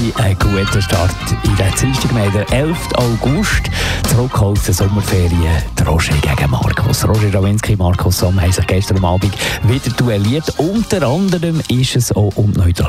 einen guten Start in den Dienstag. Wir haben den 11. August, zurück aus der Sommerferien. Roger gegen Markus. Roger Rawinski und Markus Somm haben sich gestern Abend wieder duelliert. Unter anderem ist es auch um Neutralität